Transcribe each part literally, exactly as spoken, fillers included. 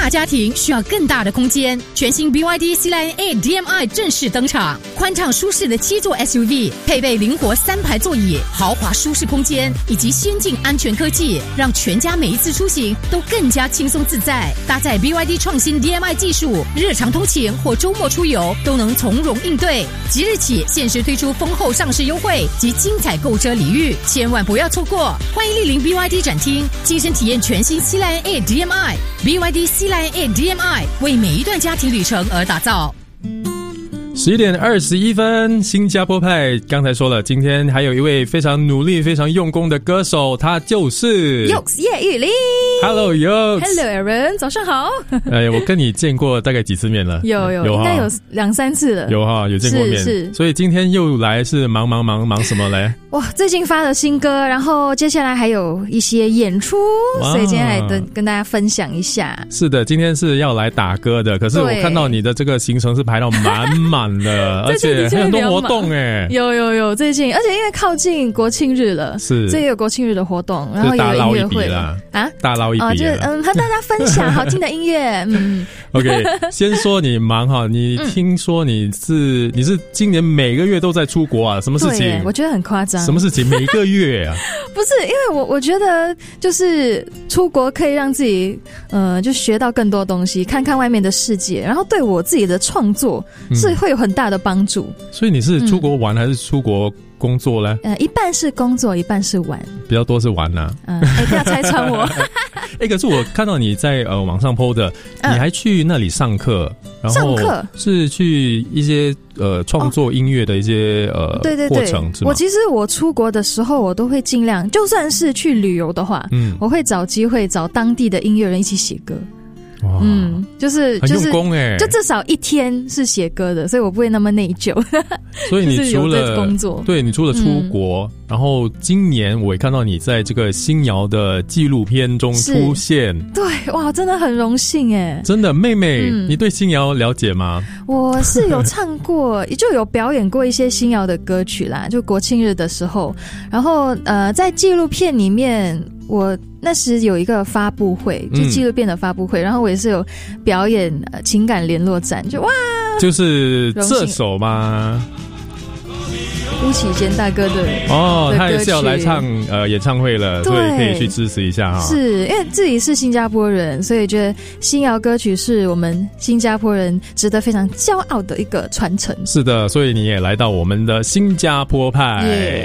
大家庭需要更大的空间，全新 B Y D C Line A D M I 正式登场，宽敞舒适的七座 S U V， 配备灵活三排座椅，豪华舒适空间以及先进安全科技，让全家每一次出行都更加轻松自在。搭载 B Y D 创新 D M I 技术，日常通勤或周末出游都能从容应对。即日起限时推出丰厚上市优惠及精彩购车礼遇，千万不要错过！欢迎莅临 B Y D 展厅，亲身体验全新 C Line A D M I。 B Y D C Line A D M I 为每一段家庭旅程而打造。 十一点二十一分，新加坡派刚才说了，今天还有一位非常努力、非常用功的歌手，他就是 Yoks 叶玉玲。 Hello Yoks。 Hello Aaron， 早上好。 哎，我跟你见过大概几次面了？ 有有， 有应该有两三次了。 有哈，有见过面。 是是。 所以今天又来是忙忙忙忙什么嘞？ 哇，最近发了新歌，然后接下来还有一些演出，所以今天来跟跟大家分享一下。 是的，今天是要来打歌的，可是我看到你的这个行程是排到满满的，而且很多活动哎。 有有有，最近，而且因为靠近国庆日了， 是， 所以有国庆日的活动，然后也有音乐会啦啊，大捞一笔啦， 啊，就嗯和大家分享好听的音乐。嗯 ，OK， 先说你忙哈，你听说你是、嗯、你是今年每个月都在出国啊？什么事情？ 我觉得很夸张。 什么事情？每个月啊？ 不是，因为我我觉得就是出国可以让自己呃就学到更多东西，看看外面的世界，然后对我自己的创作是会有很大的帮助。 嗯、所以你是出国玩还是出国工作呢？ 呃，一半是工作，一半是玩， 比较多是玩呐、啊。 嗯，哎、欸，不要拆穿我。 哎、欸，可是我看到你在呃网上 po 的，你还去那里上课，然后是去一些呃创作音乐的一些、哦、呃对对对过程是吗？我其实我出国的时候，我都会尽量，就算是去旅游的话，嗯，我会找机会找当地的音乐人一起写歌。嗯，就是很用功哎、欸， 就至少一天是写歌的，所以我不会那么内疚。 所以你除了工作， 对你除了出国、嗯，然后今年我也看到你在这个新谣的纪录片中出现。 对，哇，真的很荣幸哎！ 真的，妹妹，嗯、你对新谣了解吗？ 我是有唱过，就有表演过一些新谣的歌曲啦，就国庆日的时候，然后呃，在纪录片里面。我那时有一个发布会，就纪录片的发布会、嗯、然后我也是有表演、呃、情感联络展，就哇， 就是这首吗？ 巫启贤大哥的哦，他也是要来唱呃演唱会了，所以可以去支持一下哈。 是因为自己是新加坡人，所以觉得新谣歌曲是我们新加坡人值得非常骄傲的一个传承。 是的，所以你也来到我们的新加坡派。哎、yeah ，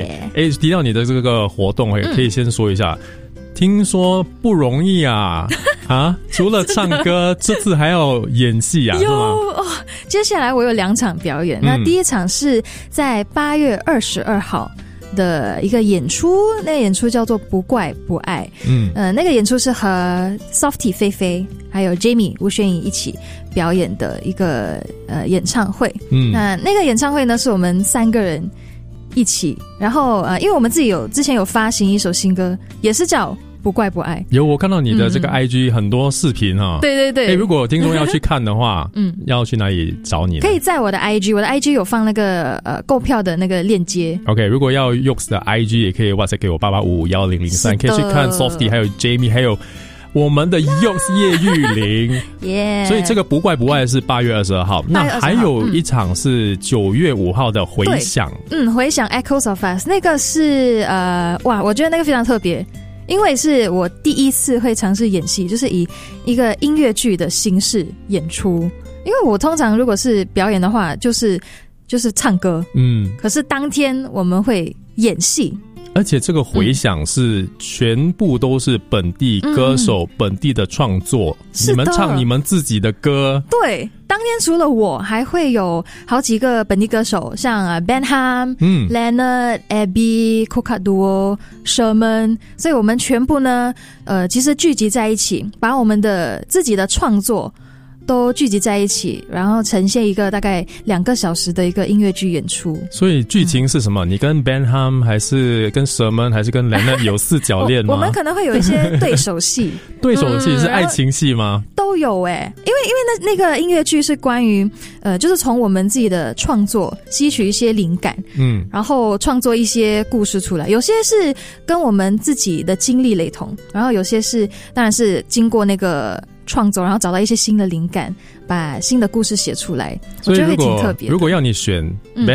提到你的这个活动，可以先说一下。嗯，听说不容易啊啊！除了唱歌，这次还要演戏啊，是吗？ 哦，接下来我有两场表演。嗯、那第一场是在八月二十二号的一个演出，那个演出叫做《不怪不爱》。嗯，呃，那个演出是和 Softy 菲菲还有 Jamie 吴宣仪一起表演的一个呃演唱会。嗯，那那个演唱会呢，是我们三个人一起，然后呃，因为我们自己有之前有发行一首新歌，也是叫不怪不爱。 有，我看到你的这个 I G 很多视频哈、哦。 对对对。 欸，如果听众要去看的话，嗯，要去哪里找你呢？ 可以在我的 I G， 我的 I G 有放那个呃购票的那个链接。 OK， 如果要 Yoks 的 I G 也可以 WhatsApp 给我八八五五一零零三，可以去看 Softy 还有 Jamie 还有我们的 Yoks 叶玉玲。 耶、yeah ！ 所以这个不怪不爱是八月二十二号，那还有一场是九月五号的回响。 嗯，回响 Echoes of Us 那个是呃哇，我觉得那个非常特别。因为是我第一次会尝试演戏，就是以一个音乐剧的形式演出。因为我通常如果是表演的话，就是就是唱歌，嗯，可是当天我们会演戏。 而且这个回响是全部都是本地歌手、嗯、本地的创作，你们唱你们自己的歌。 对，当天除了我，还会有好几个本地歌手，像 Benham、嗯、Leonard、Abby、Kokadduo、Sherman， 所以我们全部呢，呃，其实聚集在一起，把我们的自己的创作都聚集在一起，然后呈现一个大概两个小时的一个音乐剧演出。 所以剧情是什么？嗯、你跟 Benham 还是跟 Sherman 还是跟 Leonard 有四角恋吗？ 我, 我们可能会有一些对手戏。 对手戏是爱情戏吗？ 嗯、都有哎、欸，因为因为那那个音乐剧是关于呃，就是从我们自己的创作吸取一些灵感，嗯，然后创作一些故事出来。有些是跟我们自己的经历雷同，然后有些是当然是经过那个创作，然后找到一些新的灵感，把新的故事写出来，我觉得会挺特别的。 如果要你选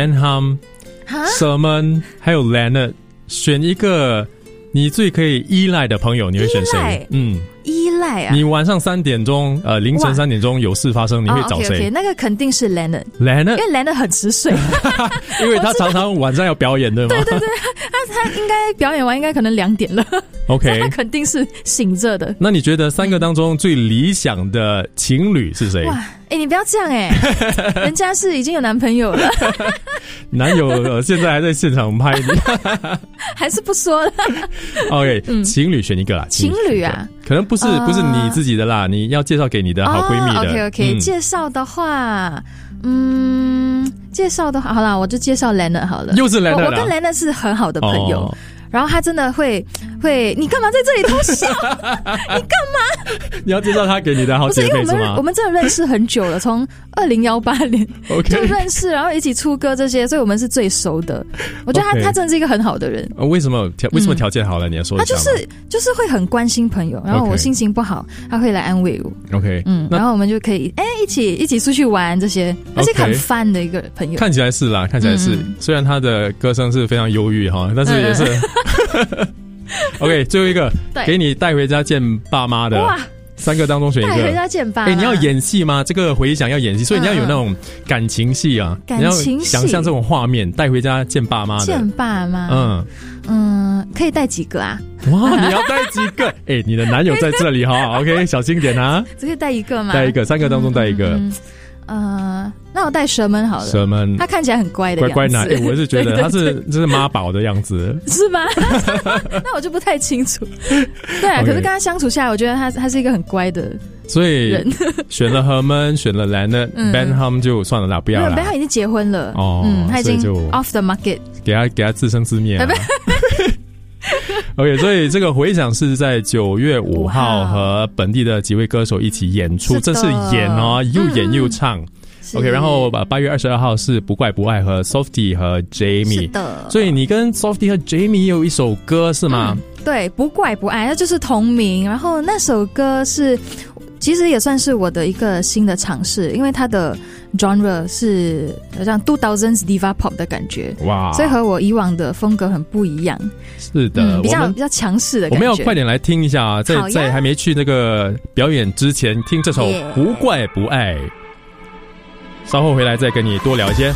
Benham、Sermon 还有 Leonard， 选一个你最可以依赖的朋友，你会选谁？嗯。 依赖啊！ 你晚上三点钟，呃，凌晨三点钟有事发生，你会找谁？ ？OK OK， 那个肯定是 Leonard，Leonard， 因为 Leonard 很迟睡， 因为他常常晚上要表演，对吗？ 对对对，他他应该表演完应该可能两点了。 OK， 他肯定是醒着的。 那你觉得三个当中最理想的情侣是谁？哇， 哎、欸，你不要这样哎、欸，人家是已经有男朋友了， 男友、呃、现在还在现场拍你， 还是不说了。 OK，、嗯、情侣选一个啦， 情侣啊。 可能不是、uh, 不是你自己的啦，你要介绍给你的好闺蜜的。 Oh, OK OK，、嗯、介绍的话，嗯，介绍的话，好啦，我就介绍 Leonard 好了。 又是 Leonard， 我, 我跟 Leonard 是很好的朋友。Oh.然后他真的会会，你干嘛在这里偷笑？你干嘛？ 你要介绍他给你的好姐妹是吗？ 不是，因为我们我们真的认识很久了，从二零一八年就认识，然后一起出歌这些，所以我们是最熟的。我觉得他、okay. 他真的是一个很好的人。 呃、为什么条为什么条件好了？嗯、你要说一下。 他就是就是会很关心朋友，然后我心情不好， okay. 他会来安慰我。 OK， 嗯，然后我们就可以哎一起一起出去玩这些，而且很 fun 的一个朋友。 看起来是啦，看起来是。嗯、虽然他的歌声是非常忧郁哈，但是也是。嗯OK， 最后一个给你带回家见爸妈的，哇，三个当中选一个。 带回家见爸妈， 哎、欸，你要演戏吗？这个回想要演戏，所以你要有那种感情戏啊， 感情戏， 你要想象这种画面，带回家见爸妈的。 见爸妈，嗯嗯，可以带几个啊？ 哇，你要带几个？哎、欸，你的男友在这里哈，OK， 小心点啊。 只可以带一个吗？ 带一个，三个当中带一个。嗯嗯呃，那我带蛇门好了。 蛇门， 他看起来很乖的样子。 乖乖男，欸、我是觉得他是这是妈宝的样子， 是吗？那我就不太清楚。对啊， okay. 可是跟他相处下来，我觉得他他是一个很乖的人。 所以选了 Herman， 选了 Leonard， 嗯、Benham 就算了啦，不要了。 Benham 已经结婚了， 哦， 嗯，他已经 off the market， 给他给他自生自灭、啊。OK， 所以这个回响是在九月五号和本地的几位歌手一起演出，这是演哦，又演又唱。嗯、OK， 然后八月二十二号是不怪不爱和 Softy 和 Jamie， 是的。 所以你跟 Softy 和 Jamie 也有一首歌是吗？ 嗯、对，不怪不爱，那就是同名。然后那首歌是。其实也算是我的一个新的尝试，因为它的 genre 是好像 two thousands diva pop 的感觉，哇！所以和我以往的风格很不一样。 是的， 嗯、比较比较强势的感觉。 我们要快点来听一下啊，在在还没去那个表演之前，听这首《不怪不爱》，稍后回来再跟你多聊一些。